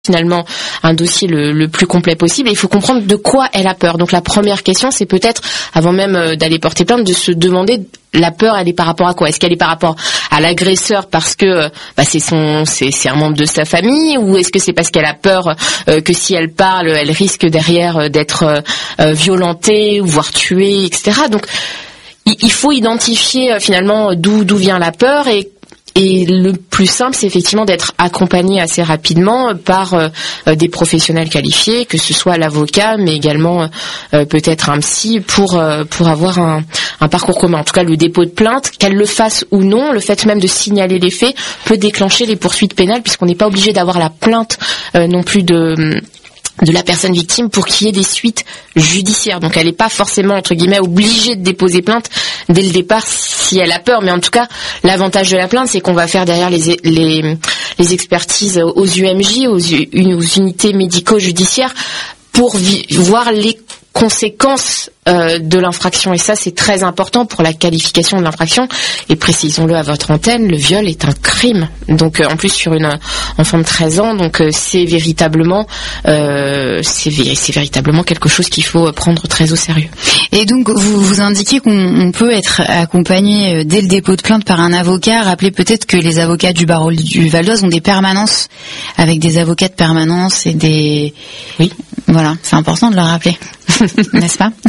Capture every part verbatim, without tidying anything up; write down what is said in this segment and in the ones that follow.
finalement un dossier le, le plus complet possible, et il faut comprendre de quoi elle a peur. Donc la première question, c'est peut-être, avant même d'aller porter plainte, de se demander la peur, elle est par rapport à quoi? Est-ce qu'elle est par rapport à l'agresseur parce que bah, c'est son, c'est, c'est un membre de sa famille, ou est-ce que c'est parce qu'elle a peur euh, que si elle parle, elle risque derrière euh, d'être euh, violentée, voire tuée, et cetera. Donc il faut identifier euh, finalement d'où d'où vient la peur, et Et le plus simple, c'est effectivement d'être accompagné assez rapidement par euh, des professionnels qualifiés, que ce soit l'avocat, mais également euh, peut-être un psy, pour euh, pour avoir un, un parcours commun. En tout cas, le dépôt de plainte, qu'elle le fasse ou non, le fait même de signaler les faits peut déclencher les poursuites pénales, puisqu'on n'est pas obligé d'avoir la plainte euh, non plus de de la personne victime pour qu'il y ait des suites judiciaires. Donc elle n'est pas forcément, entre guillemets, obligée de déposer plainte dès le départ si elle a peur. Mais en tout cas, l'avantage de la plainte, c'est qu'on va faire derrière les, les, les expertises aux U M J, aux, aux unités médico-judiciaires, pour vi- voir les conséquences euh, de l'infraction. Et ça, c'est très important pour la qualification de l'infraction. Et précisons-le à votre antenne, le viol est un crime. Donc, euh, en plus, sur une enfant de treize ans, donc euh, c'est véritablement, euh, c'est, c'est véritablement quelque chose qu'il faut prendre très au sérieux. Et donc, vous vous indiquez qu'on on peut être accompagné dès le dépôt de plainte par un avocat. Rappelez peut-être que les avocats du barreau du Val d'Oise ont des permanences avec des avocats de permanence et des... Oui. Voilà, c'est important de le rappeler. N'est-ce pas?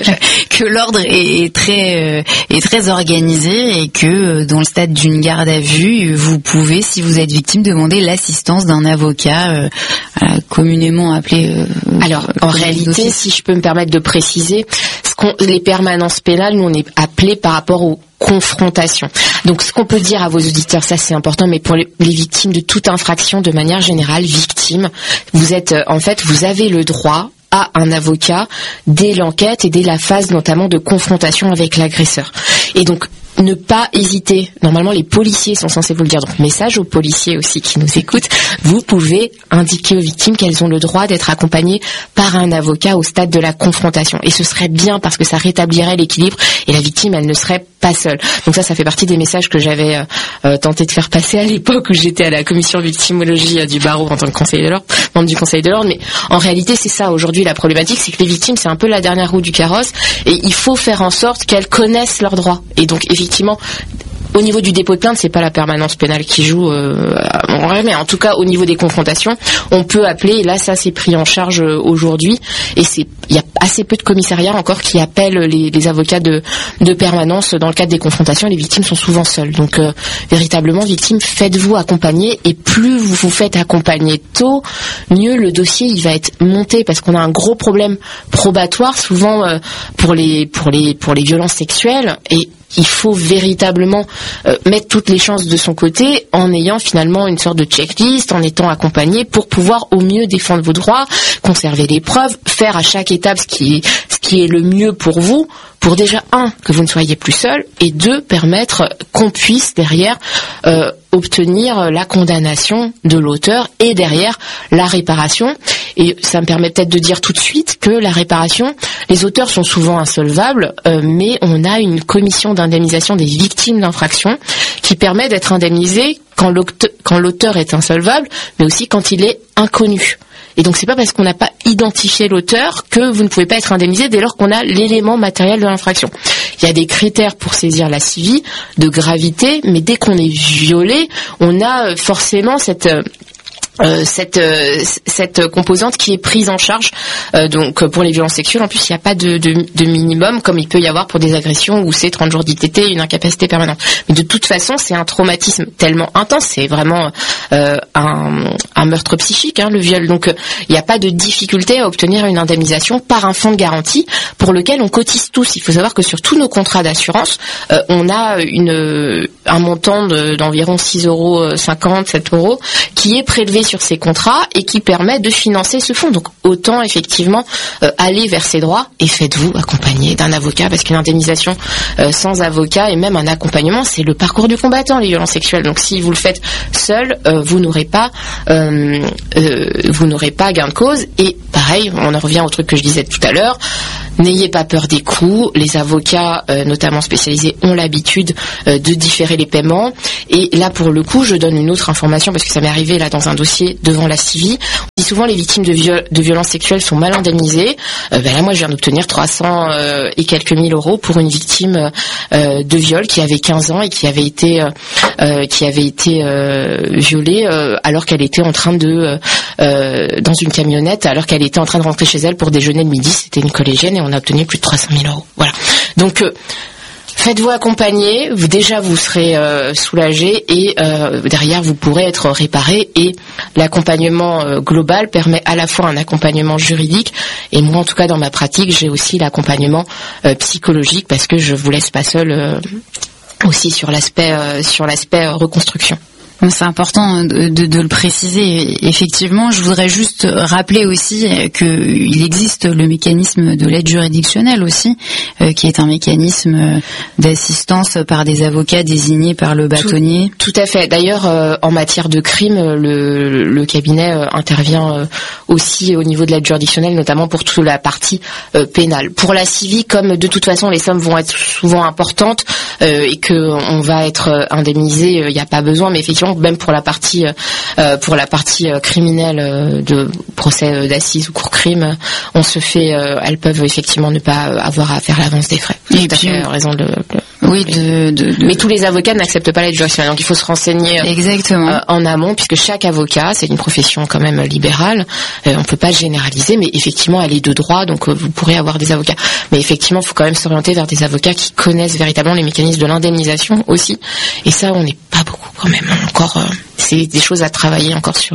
Que l'ordre est très euh, est très organisé, et que dans le stade d'une garde à vue, vous pouvez, si vous êtes victime, demander l'assistance d'un avocat euh, euh, communément appelé. Euh, Alors, en réalité, si je peux me permettre de préciser, ce qu'on, les permanences pénales, nous on est appelés par rapport aux confrontation. Donc ce qu'on peut dire à vos auditeurs, ça c'est important, mais pour les, les victimes de toute infraction, de manière générale, victimes, vous êtes, en fait, vous avez le droit à un avocat dès l'enquête et dès la phase notamment de confrontation avec l'agresseur. Et donc, ne pas hésiter. Normalement, les policiers sont censés vous le dire. Donc, message aux policiers aussi qui nous écoutent. Vous pouvez indiquer aux victimes qu'elles ont le droit d'être accompagnées par un avocat au stade de la confrontation. Et ce serait bien, parce que ça rétablirait l'équilibre et la victime, elle ne serait pas seule. Donc ça, ça fait partie des messages que j'avais euh, tenté de faire passer à l'époque où j'étais à la commission victimologie euh, du barreau en tant que conseiller de l'ordre, membre du conseil de l'ordre. Mais en réalité, c'est ça aujourd'hui la problématique, c'est que les victimes, c'est un peu la dernière roue du carrosse, et il faut faire en sorte qu'elles connaissent leurs droits. Et donc, effectivement, au niveau du dépôt de plainte, c'est pas la permanence pénale qui joue, euh, en vrai, mais en tout cas au niveau des confrontations, on peut appeler. Et là, ça c'est pris en charge euh, aujourd'hui, et c'est il y a assez peu de commissariats encore qui appellent les, les avocats de, de permanence dans le cadre des confrontations. Les victimes sont souvent seules, donc euh, véritablement, victimes, faites-vous accompagner, et plus vous vous faites accompagner tôt, mieux le dossier il va être monté, parce qu'on a un gros problème probatoire souvent euh, pour les pour les pour les violences sexuelles, et il faut véritablement euh, mettre toutes les chances de son côté en ayant finalement une sorte de checklist, en étant accompagné pour pouvoir au mieux défendre vos droits, conserver les preuves, faire à chaque étape ce qui est, ce qui est le mieux pour vous, pour déjà, un, que vous ne soyez plus seul, et deux, permettre qu'on puisse derrière euh, obtenir la condamnation de l'auteur, et derrière la réparation. Et ça me permet peut-être de dire tout de suite que la réparation, les auteurs sont souvent insolvables, euh, mais on a une commission d'indemnisation des victimes d'infraction qui permet d'être indemnisé quand l'auteur, quand l'auteur est insolvable, mais aussi quand il est inconnu. Et donc c'est pas parce qu'on n'a pas identifié l'auteur que vous ne pouvez pas être indemnisé dès lors qu'on a l'élément matériel de l'infraction. Il y a des critères pour saisir la C I V I, de gravité, mais dès qu'on est violé, on a forcément cette... Euh, cette euh, cette composante qui est prise en charge euh, donc pour les violences sexuelles. En plus, il n'y a pas de, de, de minimum comme il peut y avoir pour des agressions où c'est trente jours d'I T T et une incapacité permanente. Mais de toute façon, c'est un traumatisme tellement intense, c'est vraiment euh, un, un meurtre psychique, hein, le viol. Donc, il euh, n'y a pas de difficulté à obtenir une indemnisation par un fonds de garantie pour lequel on cotise tous. Il faut savoir que sur tous nos contrats d'assurance, euh, on a une un montant de, d'environ six euros cinquante, sept euros qui est prélevé sur ces contrats et qui permet de financer ce fonds. Donc autant effectivement euh, aller vers ces droits, et faites-vous accompagner d'un avocat, parce qu'une indemnisation euh, sans avocat et même un accompagnement, c'est le parcours du combattant, les violences sexuelles. Donc si vous le faites seul, euh, vous n'aurez pas euh, euh, vous n'aurez pas gain de cause. Et pareil, on en revient au truc que je disais tout à l'heure, n'ayez pas peur des coûts. Les avocats, euh, notamment spécialisés, ont l'habitude euh, de différer les paiements. Et là, pour le coup, je donne une autre information, parce que ça m'est arrivé là dans un dossier devant la C I V I. souvent les victimes de, viol, de violences sexuelles sont mal indemnisées. Euh, ben là, moi, je viens d'obtenir trois cents euh, et quelques mille euros pour une victime euh, de viol qui avait quinze ans et qui avait été euh, qui avait été euh, violée euh, alors qu'elle était en train de euh, dans une camionnette, alors qu'elle était en train de rentrer chez elle pour déjeuner le midi. C'était une collégienne et on a obtenu plus de trois cent mille euros. Voilà. Donc euh, faites-vous accompagner, vous, déjà vous serez euh, soulagé et euh, derrière vous pourrez être réparé, et l'accompagnement euh, global permet à la fois un accompagnement juridique, et moi en tout cas dans ma pratique j'ai aussi l'accompagnement euh, psychologique, parce que je vous laisse pas seul euh, aussi sur l'aspect euh, sur l'aspect euh, reconstruction. C'est important de, de, de le préciser. Effectivement, je voudrais juste rappeler aussi qu'il existe le mécanisme de l'aide juridictionnelle aussi, euh, qui est un mécanisme d'assistance par des avocats désignés par le bâtonnier. Tout, tout à fait. D'ailleurs, euh, en matière de crime, le, le cabinet euh, intervient euh, aussi au niveau de l'aide juridictionnelle, notamment pour toute la partie euh, pénale. Pour la civique, comme de toute façon les sommes vont être souvent importantes euh, et que on va être indemnisé, il euh, n'y a pas besoin, mais effectivement même pour la partie euh, pour la partie euh, criminelle euh, de procès euh, d'assises ou cour crime, on se fait euh, elles peuvent effectivement ne pas avoir à faire l'avance des frais. Et puis à fait raison de, de oui de, de, de mais tous les avocats n'acceptent pas l'aide juridictionnelle, donc il faut se renseigner exactement euh, en amont, puisque chaque avocat, c'est une profession quand même libérale, euh, on peut pas généraliser, mais effectivement elle est de droit, donc euh, vous pourrez avoir des avocats, mais effectivement il faut quand même s'orienter vers des avocats qui connaissent véritablement les mécanismes de l'indemnisation aussi, et ça on n'est pas beaucoup quand même encore. C'est des choses à travailler encore sur.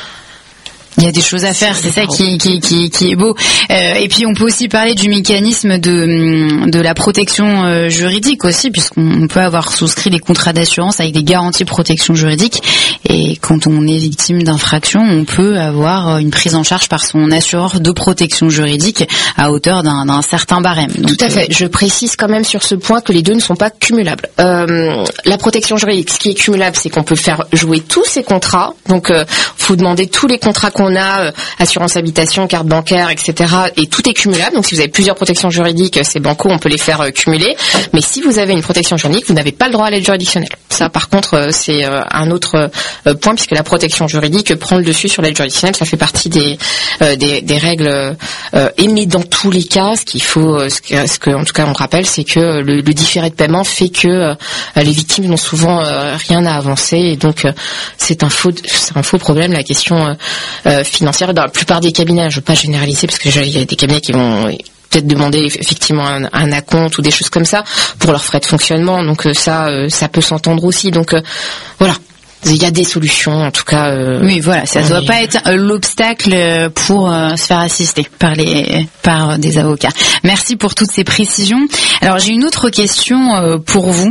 Il y a des choses à faire, c'est ça qui, qui, qui, qui est beau. Euh, et puis on peut aussi parler du mécanisme de, de la protection euh, juridique aussi, puisqu'on peut avoir souscrit des contrats d'assurance avec des garanties de protection juridique. Et quand on est victime d'infraction, on peut avoir une prise en charge par son assureur de protection juridique à hauteur d'un, d'un certain barème. Donc, tout à fait. Euh... Je précise quand même sur ce point que les deux ne sont pas cumulables. Euh, la protection juridique, ce qui est cumulable, c'est qu'on peut faire jouer tous ces contrats. Donc, euh, faut demander tous les contrats qu'on On a euh, assurance habitation, carte bancaire, et cetera. Et tout est cumulable. Donc si vous avez plusieurs protections juridiques, c'est banco, on peut les faire euh, cumuler. Mais si vous avez une protection juridique, vous n'avez pas le droit à l'aide juridictionnelle. Ça, par contre, euh, c'est euh, un autre euh, point, puisque la protection juridique prend le dessus sur l'aide juridictionnelle. Ça fait partie des euh, des, des règles. Euh, et mais dans tous les cas, ce qu'il faut, ce que, ce que en tout cas on rappelle, c'est que le, le différé de paiement fait que euh, les victimes n'ont souvent euh, rien à avancer. Et donc euh, c'est un faux, c'est un faux problème, la question. Euh, financière dans la plupart des cabinets, je ne veux pas généraliser parce que il y a des cabinets qui vont peut-être demander effectivement un, un acompte ou des choses comme ça pour leurs frais de fonctionnement, donc ça ça peut s'entendre aussi, donc euh, voilà. Il y a des solutions, en tout cas. Euh, oui, voilà, ça ne doit pas être euh, l'obstacle pour euh, se faire assister par les par des avocats. Merci pour toutes ces précisions. Alors j'ai une autre question euh, pour vous.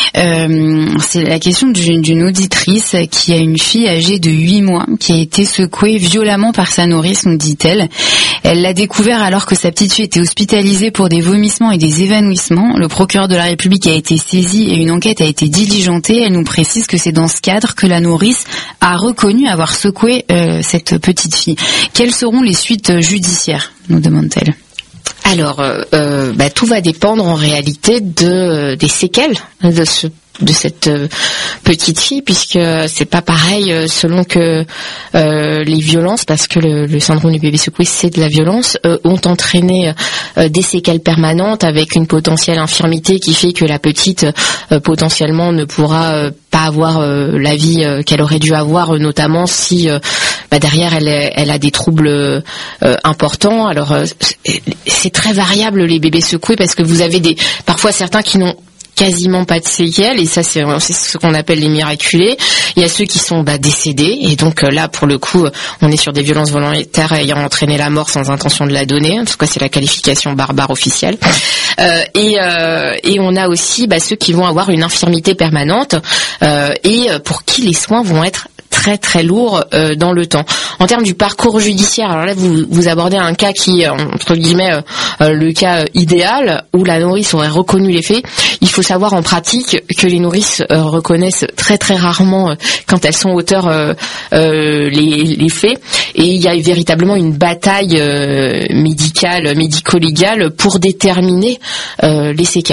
Euh, c'est la question d'une, d'une auditrice qui a une fille âgée de huit mois qui a été secouée violemment par sa nourrice, nous dit-elle. Elle l'a découvert alors que sa petite fille était hospitalisée pour des vomissements et des évanouissements. Le procureur de la République a été saisi et une enquête a été diligentée. Elle nous précise que c'est dans ce cadre que la nourrice a reconnu avoir secoué euh, cette petite fille. Quelles seront les suites judiciaires, nous demande-t-elle? Alors, euh, bah, tout va dépendre en réalité de des séquelles de ce de cette euh, petite fille, puisque c'est pas pareil euh, selon que euh, les violences, parce que le, le syndrome du bébé secoué c'est de la violence, euh, ont entraîné euh, des séquelles permanentes avec une potentielle infirmité qui fait que la petite euh, potentiellement ne pourra euh, pas avoir euh, la vie euh, qu'elle aurait dû avoir, euh, notamment si euh, bah, derrière elle, elle a des troubles euh, importants. Alors euh, c'est, c'est très variable les bébés secoués, parce que vous avez des parfois certains qui n'ont quasiment pas de séquelles, et ça c'est, c'est ce qu'on appelle les miraculés. Il y a ceux qui sont bah, décédés, et donc euh, là pour le coup on est sur des violences volontaires ayant entraîné la mort sans intention de la donner. En tout cas c'est la qualification barbare officielle. Euh, et, euh, et on a aussi bah, ceux qui vont avoir une infirmité permanente euh, et pour qui les soins vont être très très lourd euh, dans le temps. En termes du parcours judiciaire, alors là vous vous abordez un cas qui est entre guillemets euh, le cas euh, idéal où la nourrice aurait reconnu les faits. Il faut savoir en pratique que les nourrices euh, reconnaissent très très rarement euh, quand elles sont auteurs euh, euh, les, les faits, et il y a véritablement une bataille euh, médicale, médico-légale pour déterminer euh, les séquelles.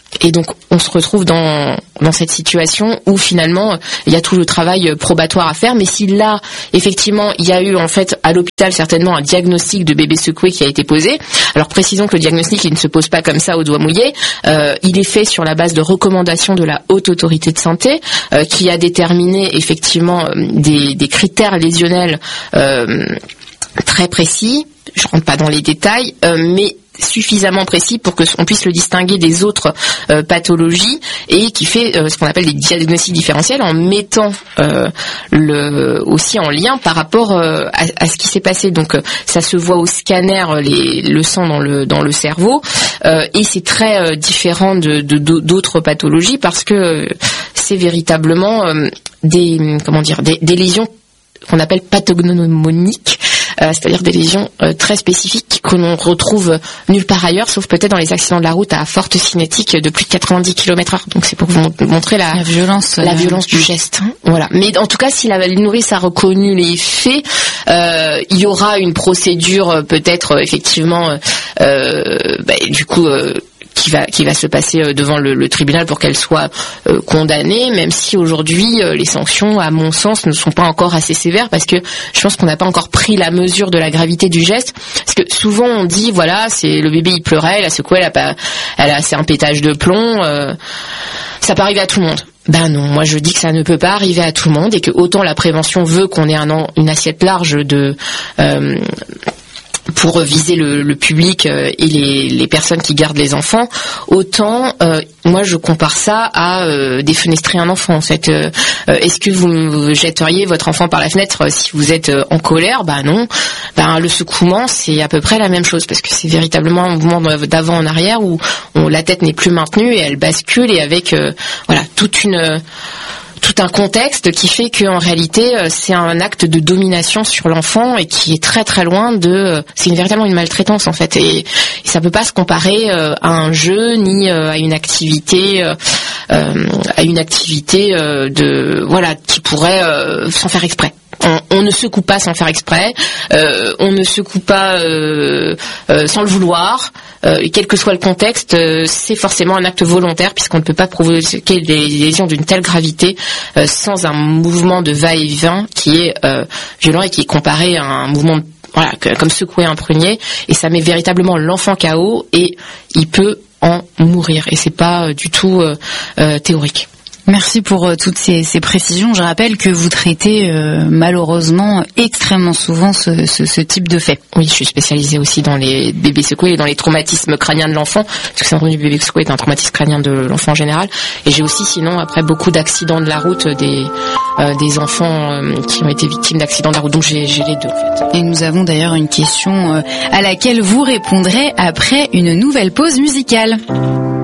Et donc on se retrouve dans dans cette situation où finalement il y a tout le travail probatoire à faire. Mais si là effectivement il y a eu en fait à l'hôpital certainement un diagnostic de bébé secoué qui a été posé. Alors précisons que le diagnostic il ne se pose pas comme ça au doigt mouillé. Euh, il est fait sur la base de recommandations de la Haute Autorité de Santé euh, qui a déterminé effectivement des, des critères lésionnels euh, très précis. Je rentre pas dans les détails, euh, mais suffisamment précis pour que on puisse le distinguer des autres euh, pathologies et qui fait euh, ce qu'on appelle des diagnostics différentiels en mettant euh, le aussi en lien par rapport euh, à, à ce qui s'est passé. Donc euh, ça se voit au scanner les, le sang dans le dans le cerveau euh, et c'est très euh, différent de, de d'autres pathologies parce que euh, c'est véritablement euh, des comment dire des, des lésions qu'on appelle pathognomoniques. Euh, c'est-à-dire des lésions euh, très spécifiques que l'on retrouve nulle part ailleurs, sauf peut-être dans les accidents de la route à forte cinétique de plus de quatre-vingt-dix kilomètres heure. Donc c'est pour vous montrer la, la violence, la euh... violence du geste. Voilà. Mais en tout cas, si la nourrice a reconnu les faits, euh, il y aura une procédure peut-être euh, effectivement, euh, bah, du coup. Euh, qui va qui va se passer devant le, le tribunal pour qu'elle soit euh, condamnée, même si aujourd'hui euh, les sanctions, à mon sens, ne sont pas encore assez sévères parce que je pense qu'on n'a pas encore pris la mesure de la gravité du geste. Parce que souvent on dit voilà, c'est le bébé il pleurait, elle a secoué, elle a pas, elle a c'est un pétage de plomb, euh, ça peut arriver à tout le monde. Ben non, moi je dis que ça ne peut pas arriver à tout le monde et que autant la prévention veut qu'on ait un une assiette large de euh, pour viser le, le public et les, les personnes qui gardent les enfants, autant euh, moi je compare ça à euh, défenestrer un enfant en fait. Euh, est-ce que vous, vous jetteriez votre enfant par la fenêtre si vous êtes en colère? Bah non. Ben le secouement c'est à peu près la même chose parce que c'est véritablement un mouvement d'avant en arrière où on, la tête n'est plus maintenue et elle bascule et avec euh, voilà toute une tout un contexte qui fait qu'en réalité c'est un acte de domination sur l'enfant et qui est très très loin de c'est une, véritablement une maltraitance en fait et, et ça peut pas se comparer à un jeu ni à une activité euh, à une activité de voilà qui pourrait euh, s'en faire exprès. On, on ne secoue pas sans faire exprès, euh, on ne secoue pas euh, euh, sans le vouloir, euh, quel que soit le contexte, euh, c'est forcément un acte volontaire puisqu'on ne peut pas provoquer des lésions d'une telle gravité euh, sans un mouvement de va-et-vient qui est euh, violent et qui est comparé à un mouvement de, voilà, comme secouer un prunier et ça met véritablement l'enfant K O et il peut en mourir et c'est pas euh, du tout euh, euh, théorique. Merci pour euh, toutes ces, ces précisions. Je rappelle que vous traitez euh, malheureusement extrêmement souvent ce, ce, ce type de fait. Oui, je suis spécialisée aussi dans les bébés secoués et dans les traumatismes crâniens de l'enfant, parce que le syndrome du bébé secoué est un traumatisme crânien de l'enfant en général. Et j'ai aussi, sinon, après beaucoup d'accidents de la route, des euh, des enfants euh, qui ont été victimes d'accidents de la route. Donc j'ai, j'ai les deux en fait. Et nous avons d'ailleurs une question euh, à laquelle vous répondrez après une nouvelle pause musicale.